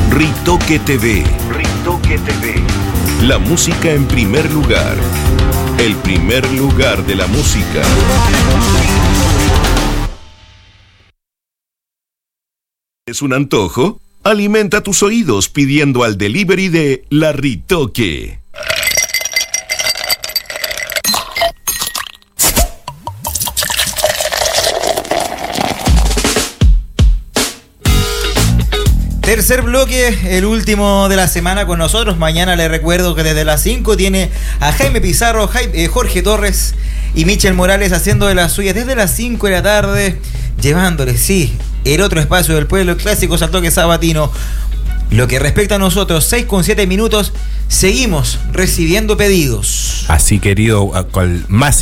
Ritoque TV. Ritoque TV. La música en primer lugar. El primer lugar de la música. ¿Es un antojo? Alimenta tus oídos pidiendo al delivery de La Ritoque. Tercer bloque, el último de la semana con nosotros. Mañana les recuerdo que desde las 5 tiene a Jaime Pizarro, Jorge Torres y Michel Morales haciendo de las suyas desde las 5 de la tarde, llevándoles, sí, el otro espacio del pueblo, el clásico Saltoque Sabatino. Lo que respecta a nosotros, 6:07 minutos, seguimos recibiendo pedidos. Así, querido, con más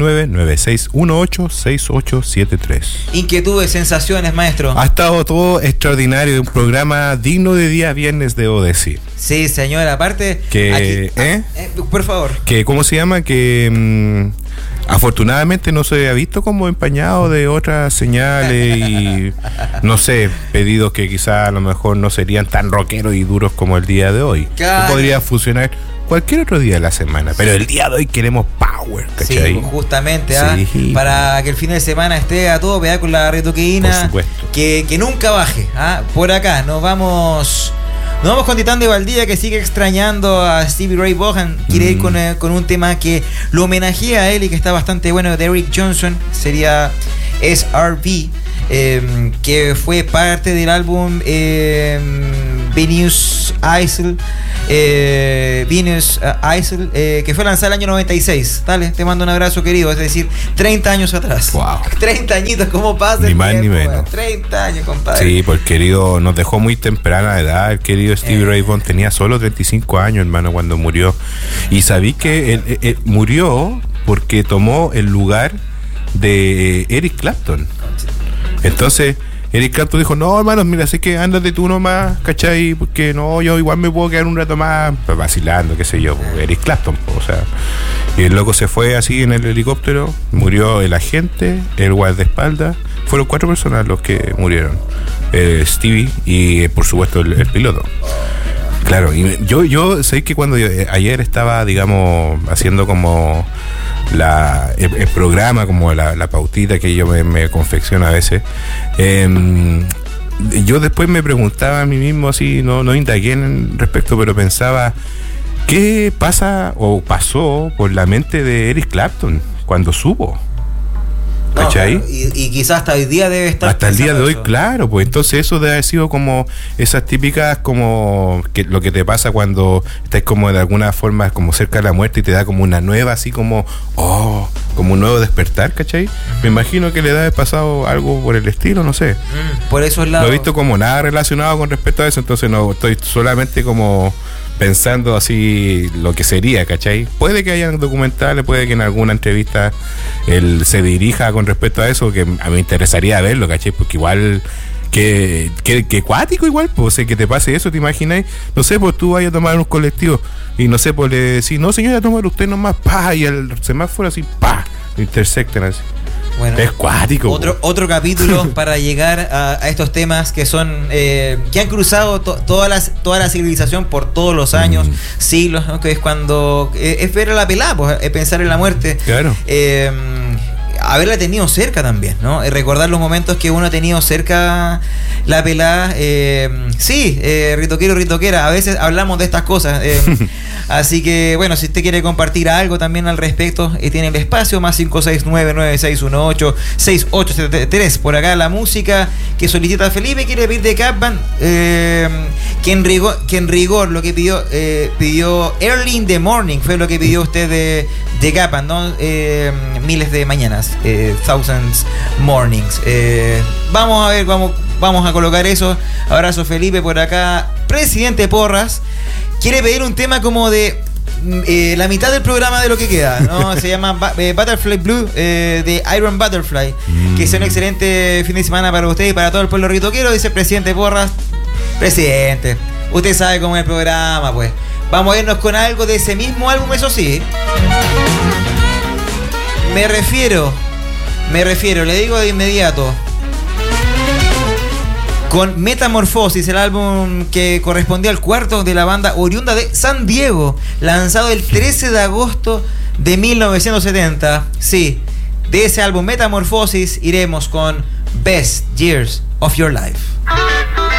569-9618-6873. Inquietudes, sensaciones, maestro. Ha estado todo extraordinario, un programa digno de día viernes, debo decir. Sí, señor, aparte... Que, aquí, por favor. Que, ¿cómo se llama? Que... afortunadamente no se ha visto como empañado de otras señales y no sé, pedidos que quizás a lo mejor no serían tan rockeros y duros como el día de hoy. Claro. Que podría funcionar cualquier otro día de la semana, pero el día de hoy queremos power, ¿cachai? Sí, justamente, sí. Para que el fin de semana esté a todo, vea con la ritoqueína, por supuesto. Que nunca baje. Por acá nos vamos con Titán de Valdía, que sigue extrañando a Stevie Ray Vaughan. Quiere ir con un tema que lo homenajea a él y que está bastante bueno, de Eric Johnson. Sería SRV, que fue parte del álbum Venus Isle, que fue lanzado el año 96. Dale, te mando un abrazo, querido. Es decir, 30 años atrás. Wow. 30 añitos, ¿cómo pasa? Ni más ni menos. 30 años, compadre. Sí, pues querido, nos dejó muy temprana edad. El querido Stevie Ray Vaughan tenía solo 35 años, hermano, cuando murió. Y sabí que él murió porque tomó el lugar de Eric Clapton. Entonces Eric Clapton dijo: no, hermano, mira, sé que ándate tú nomás, ¿cachai? Porque no, yo igual me puedo quedar un rato más, pues vacilando, qué sé yo, Eric Clapton, o sea. Y el loco se fue así en el helicóptero, murió el agente, el guardaespaldas. Fueron 4 personas los que murieron, Stevie y por supuesto el piloto. Claro, y yo sé que cuando ayer estaba, digamos, haciendo como el programa, como la pautita que yo me confecciono a veces, yo después me preguntaba a mí mismo, así, no indagué en respecto, pero pensaba, ¿qué pasa o pasó por la mente de Eric Clapton cuando supo? ¿Cachai? No, y quizás hasta hoy día debe estar. Hasta el día de hoy, eso. Claro, pues entonces eso debe haber sido como esas típicas, como que lo que te pasa cuando estás como de alguna forma como cerca de la muerte y te da como una nueva, así como como un nuevo despertar, ¿cachai? Me imagino que le debe haber pasado algo por el estilo, no sé. Por esos lados. No he visto como nada relacionado con respecto a eso, entonces no estoy solamente como pensando así lo que sería, ¿cachai? Puede que hayan documentales, puede que en alguna entrevista él se dirija con respecto a eso, que a mí me interesaría verlo, ¿cachai? Porque igual que cuático igual, pues, que te pase eso, ¿te imagináis? No sé, pues tú vayas a tomar un colectivo y no sé, pues le decís, no señora, tómalo usted nomás, pa, y el semáforo así, pa, lo intersectan así. Bueno, es cuático. Otro capítulo para llegar a estos temas que son que han cruzado toda la civilización por todos los años, siglos, ¿no? Que es cuando es ver a la pelada, pues, es pensar en la muerte. Claro. Haberla tenido cerca también, ¿no? Recordar los momentos que uno ha tenido cerca la pelada. Ritoquero, ritoquera, a veces hablamos de estas cosas. Así que, bueno, si usted quiere compartir algo también al respecto, tiene el espacio, más 569-9618-6873. Por acá la música que solicita Felipe, quiere pedir de Capban, que en rigor lo que pidió Early in the Morning, fue lo que pidió usted de Capban, ¿no? Miles de mañanas. Thousands Mornings. Vamos a ver, vamos a colocar eso. Abrazo, Felipe, por acá. Presidente Porras quiere pedir un tema como de la mitad del programa de lo que queda, ¿no? Se llama Butterfly Blue, de Iron Butterfly. Que sea un excelente fin de semana para usted y para todo el pueblo ritoquero, dice el presidente Porras. Presidente, usted sabe cómo es el programa, pues. Vamos a irnos con algo de ese mismo álbum, eso sí. Me refiero, le digo de inmediato. con Metamorphosis, el álbum que correspondía al cuarto de la banda oriunda de San Diego, lanzado el 13 de agosto de 1970. Sí, de ese álbum Metamorphosis iremos con Best Years of Your Life.